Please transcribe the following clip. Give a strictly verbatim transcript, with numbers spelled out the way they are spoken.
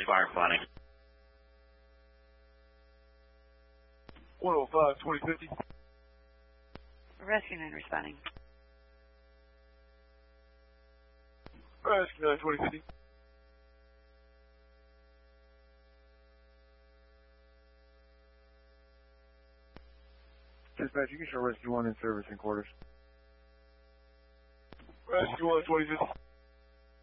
fire funny. one oh five, twenty fifty. Rescue nine responding. Rescue nine, twenty fifty. Dispatch, you can show Rescue one in service in quarters. Rescue one, twenty fifty.